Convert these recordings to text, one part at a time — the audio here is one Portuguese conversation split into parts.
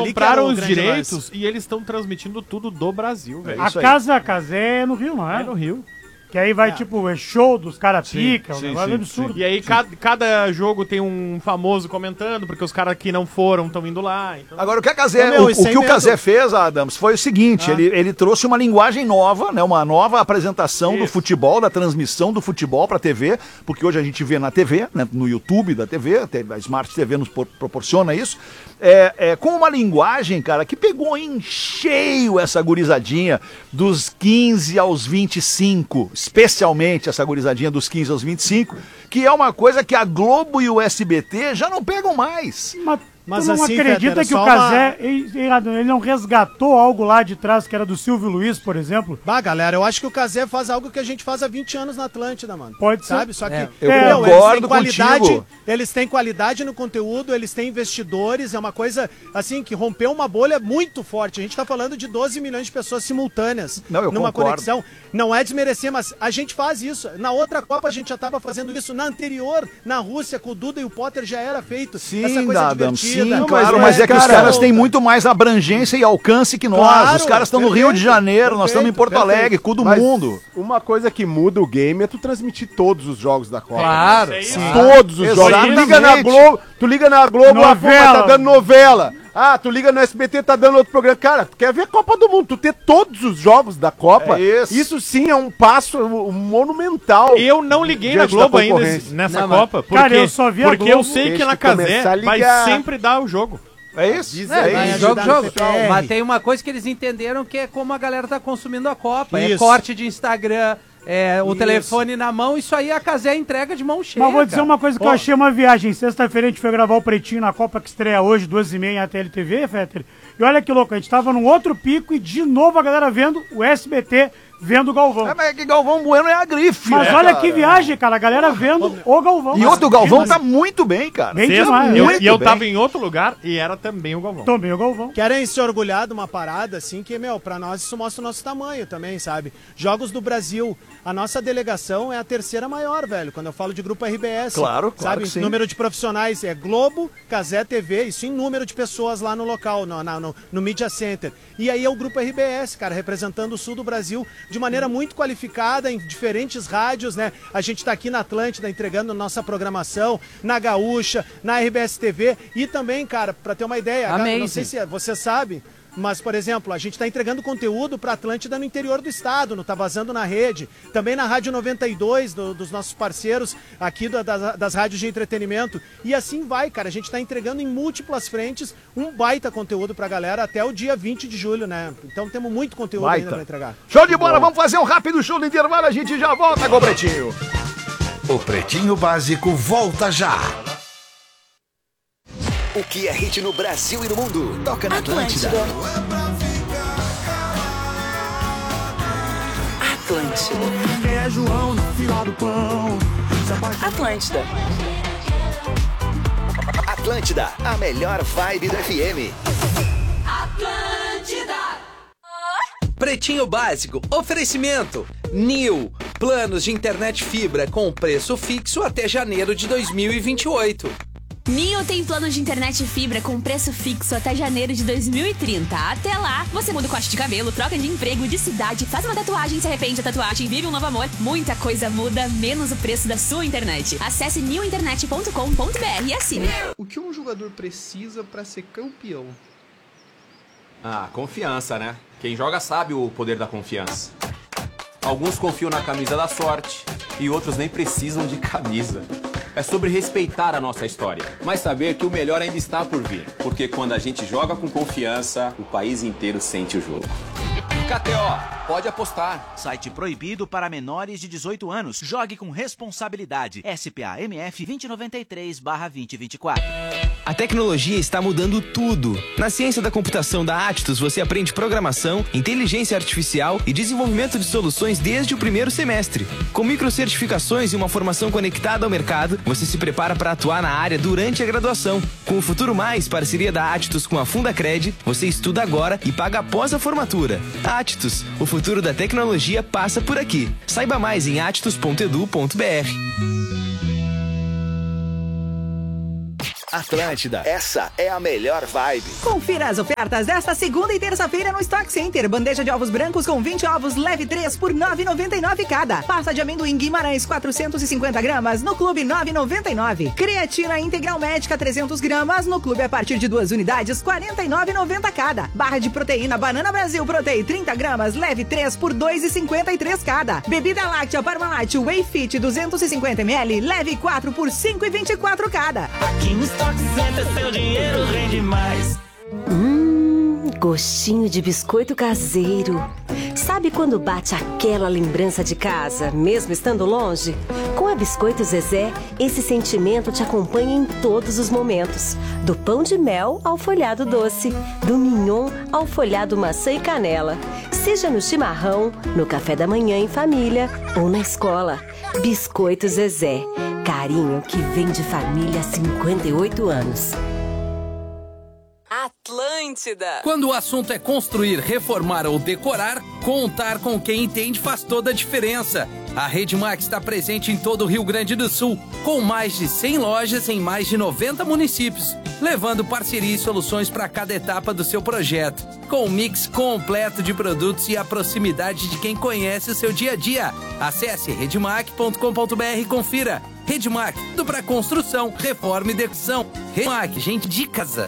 compraram os direitos e eles estão transmitindo tudo do Brasil, velho. A Casa Casé é no Rio, não é? É no Rio. Que aí vai, tipo, é show dos caras pica, um negócio absurdo. E aí cada jogo tem um famoso comentando, porque os caras que não foram estão indo lá. Então... Agora, o que o Cazé fez, Adams, foi o seguinte, ele trouxe uma linguagem nova, né, uma nova apresentação do futebol, da transmissão do futebol pra TV, porque hoje a gente vê na TV, né, no YouTube da TV, a Smart TV nos proporciona isso, com uma linguagem, cara, que pegou em cheio essa gurizadinha dos 15 aos 25, especialmente essa gurizadinha dos 15 aos 25, que é uma coisa que a Globo e o SBT já não pegam mais. Mas tu não assim, acredita que o Cazé, ele não resgatou algo lá de trás que era do Silvio Luiz, por exemplo? Bah, galera, eu acho que o Cazé faz algo que a gente faz há 20 anos na Atlântida, mano. Pode ser. Sabe? Só que eu concordo contigo. Eles têm qualidade no conteúdo, eles têm investidores, é uma coisa, assim, que rompeu uma bolha muito forte. A gente tá falando de 12 milhões de pessoas simultâneas numa conexão. Não é desmerecer, mas a gente faz isso. Na outra Copa a gente já tava fazendo isso. Na anterior, na Rússia, com o Duda e o Potter já era feito. Sim, essa coisa divertida. Sim, claro, mas é que os caras têm muito mais abrangência e alcance que nós. Claro, os caros estão no Rio de Janeiro, nós estamos em Porto Alegre, cu do mundo. Uma coisa que muda o game é tu transmitir todos os jogos da Copa. Claro, todos os jogos. Tu liga na Globo, a tá dando novela. Ah, tu liga no SBT, tá dando outro programa. Cara, tu quer ver a Copa do Mundo, tu ter todos os jogos da Copa, isso sim é um passo monumental. Eu não liguei na Globo ainda nessa Copa, porque, cara, eu só vi a Globo, porque eu sei que na Cazé vai sempre dar o jogo. É isso? Jogo. Mas tem uma coisa que eles entenderam que é como a galera tá consumindo a Copa. Isso. É corte de Instagram, o telefone na mão, isso aí a Cazé entrega de mão cheia. Mas vou dizer uma coisa que eu achei uma viagem. Sexta-feira a gente foi gravar o Pretinho na Copa que estreia hoje, 2h30 na TLTV, Fetter. E olha que louco, a gente tava num outro pico e de novo a galera vendo o SBT vendo o Galvão. Mas é que Galvão Bueno é a grife. Mas olha que viagem, cara, a galera vendo o Galvão. E outro Galvão tá muito bem, cara. Bem demais. E eu tava em outro lugar e era também o Galvão. Também o Galvão. Querem se orgulhar de uma parada assim que, pra nós isso mostra o nosso tamanho também, sabe? Jogos do Brasil, a nossa delegação é a terceira maior, velho, quando eu falo de Grupo RBS. Claro, sabe? que sim. Número de profissionais é Globo, Cazé TV, isso em número de pessoas lá no local, no Media Center. E aí é o Grupo RBS, cara, representando o sul do Brasil de maneira muito qualificada em diferentes rádios, né? A gente tá aqui na Atlântida entregando nossa programação, na Gaúcha, na RBS TV e também, cara, pra ter uma ideia, não sei se você sabe, mas, por exemplo, a gente tá entregando conteúdo pra Atlântida no interior do estado, Tá Vazando na Rede, também na Rádio 92, dos nossos parceiros aqui das rádios de entretenimento, e assim vai, cara, a gente tá entregando em múltiplas frentes um baita conteúdo pra galera até o dia 20 de julho, né? Então temos muito conteúdo ainda pra entregar. Show de bola, vamos fazer um rápido show do intervalo, a gente já volta com o Pretinho. O Pretinho Básico volta já. O que é hit no Brasil e no mundo? Toca na Atlântida. Atlântida. É João na fila do pão. Atlântida. Atlântida, a melhor vibe do FM. Atlântida. Pretinho Básico, oferecimento Nil, planos de internet fibra com preço fixo até janeiro de 2028. Nil tem planos de internet fibra com preço fixo até janeiro de 2030. Até lá, você muda o corte de cabelo, troca de emprego, de cidade, faz uma tatuagem, se arrepende da tatuagem, vive um novo amor. Muita coisa muda, menos o preço da sua internet. Acesse nilinternet.com.br e assine. O que um jogador precisa para ser campeão? Confiança, né? Quem joga sabe o poder da confiança. Alguns confiam na camisa da sorte e outros nem precisam de camisa. É sobre respeitar a nossa história, mas saber que o melhor ainda está por vir. Porque quando a gente joga com confiança, o país inteiro sente o jogo. KTO, pode apostar. Site proibido para menores de 18 anos. Jogue com responsabilidade. SPA-MF 2093/2024. A tecnologia está mudando tudo. Na ciência da computação da Attus, você aprende programação, inteligência artificial e desenvolvimento de soluções desde o primeiro semestre. Com microcertificações e uma formação conectada ao mercado, você se prepara para atuar na área durante a graduação. Com o Futuro Mais, parceria da Attus com a Fundacred, você estuda agora e paga após a formatura. Attus, o futuro da tecnologia passa por aqui. Saiba mais em attus.edu.br. Atlântida, essa é a melhor vibe. Confira as ofertas desta segunda e terça-feira no Stock Center. Bandeja de ovos brancos com 20 ovos, leve 3 por R$ 9,99 cada. Pasta de amendoim Guimarães 450 gramas no Clube R$ 9,99. Creatina Integral Médica 300 gramas no Clube a partir de 2 unidades R$ 49,90 cada. Barra de proteína Banana Brasil Protei 30 gramas, leve 3 por R$ 2,53 cada. Bebida láctea Parmalat Whey Fit 250 ml, leve 4 por R$ 5,24 cada. Aqui no Stock Center seu dinheiro rende mais. Gostinho de biscoito caseiro. Sabe quando bate aquela lembrança de casa, mesmo estando longe? Com a Biscoito Zezé, esse sentimento te acompanha em todos os momentos. Do pão de mel ao folhado doce, do mignon ao folhado maçã e canela. Seja no chimarrão, no café da manhã em família ou na escola. Biscoito Zezé. Carinho que vem de família há 58 anos. Atlântida. Quando o assunto é construir, reformar ou decorar, contar com quem entende faz toda a diferença. A Redmac está presente em todo o Rio Grande do Sul, com mais de 100 lojas em mais de 90 municípios, levando parceria e soluções para cada etapa do seu projeto, com um mix completo de produtos e a proximidade de quem conhece o seu dia a dia. Acesse redmac.com.br e confira. Redmac, tudo para construção, reforma e decoração. Redmac, gente de casa.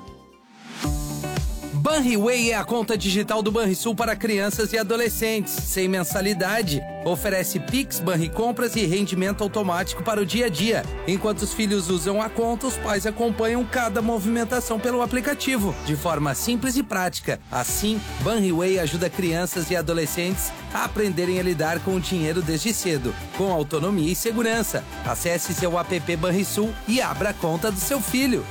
Banriway é a conta digital do Banrisul para crianças e adolescentes, sem mensalidade. Oferece Pix, Banricompras e rendimento automático para o dia a dia. Enquanto os filhos usam a conta, os pais acompanham cada movimentação pelo aplicativo, de forma simples e prática. Assim, Banriway ajuda crianças e adolescentes a aprenderem a lidar com o dinheiro desde cedo, com autonomia e segurança. Acesse seu app Banrisul e abra a conta do seu filho.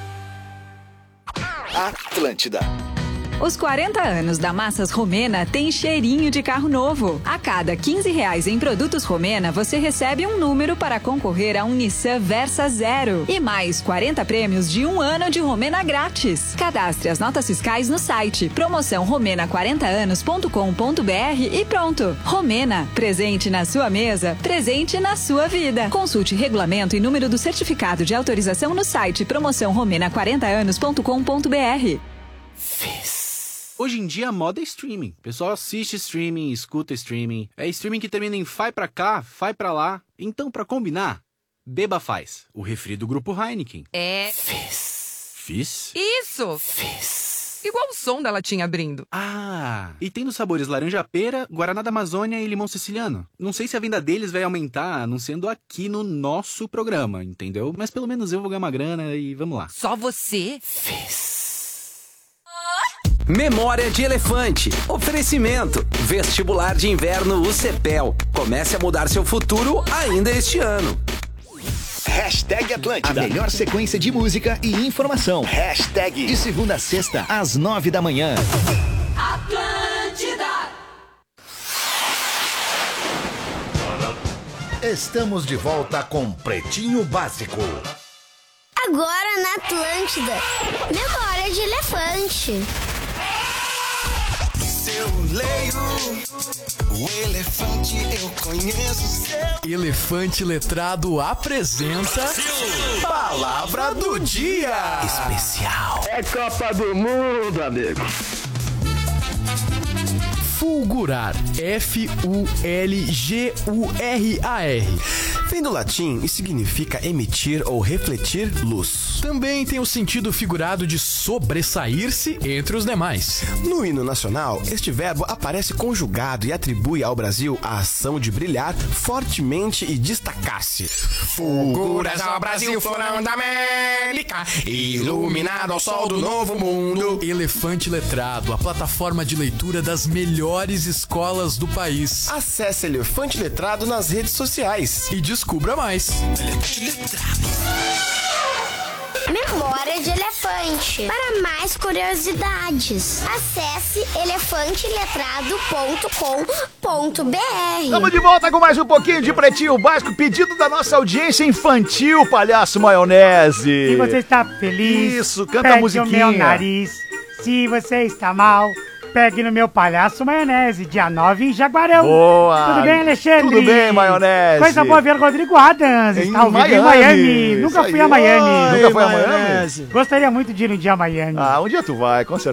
Atlântida. Os 40 anos da Massas Romena têm cheirinho de carro novo. A cada R$15 em produtos Romena, você recebe um número para concorrer a um Nissan Versa Zero. E mais 40 prêmios de 1 ano de Romena grátis. Cadastre as notas fiscais no site promoção romena40anos.com.br e pronto. Romena, presente na sua mesa, presente na sua vida. Consulte regulamento e número do certificado de autorização no site promoção romena40anos.com.br. Hoje em dia a moda é streaming. O pessoal assiste streaming, escuta streaming. É streaming que termina em fai pra cá, fai pra lá. Então, pra combinar, beba Faz, o refri do Grupo Heineken. É... Fizz? Isso! Fizz. Igual o som da latinha abrindo. Ah, e tem nos sabores laranja-pera, Guaraná da Amazônia e limão siciliano. Não sei se a venda deles vai aumentar, anunciando aqui no nosso programa, entendeu? Mas pelo menos eu vou ganhar uma grana e vamos lá. Só você? Fizz. Memória de Elefante. Oferecimento. Vestibular de Inverno UCPEL. Comece a mudar seu futuro ainda este ano. Hashtag Atlântida. A melhor sequência de música e informação. Hashtag. De segunda a sexta, às 9 da manhã. Atlântida. Estamos de volta com Pretinho Básico. Agora na Atlântida. Memória de Elefante. Eu leio o elefante, eu conheço seu. Elefante Letrado apresenta Palavra do Dia Especial. É Copa do Mundo, amigo. Fulgurar. F-U-L-G-U-R-A-R. Vem do latim e significa emitir ou refletir luz. Também tem o sentido figurado de sobressair-se entre os demais. No hino nacional, este verbo aparece conjugado e atribui ao Brasil a ação de brilhar fortemente e destacar-se. Fulguras ao Brasil, florão da América, iluminado ao sol do novo mundo. Elefante Letrado, a plataforma de leitura das melhores escolas do país. Acesse Elefante Letrado nas redes sociais e descubra mais. Memória de Elefante. Para mais curiosidades, acesse elefanteletrado.com.br. Estamos de volta com mais um pouquinho de Pretinho Básico, pedido da nossa audiência infantil, Palhaço Maionese. Se você está feliz, isso, canta a musiquinha. o meu nariz. Se você está mal, pegue no meu palhaço maionese, dia 9 em Jaguarão. Boa. Tudo bem, Alexandre? Tudo bem, maionese. Coisa boa ver Rodrigo Adams. Está ao vivo em Miami. Nunca fui a Miami. Nunca foi a Miami? Gostaria muito de ir um dia a Miami. Um dia tu vai, com certeza.